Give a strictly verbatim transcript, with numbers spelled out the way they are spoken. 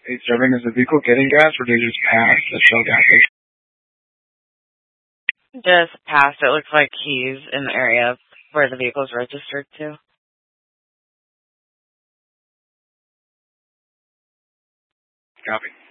eight seven, is the vehicle getting gas, or did it just pass the Shell gas station? Just passed. It looks like he's in the area where the vehicle's registered to. Copy.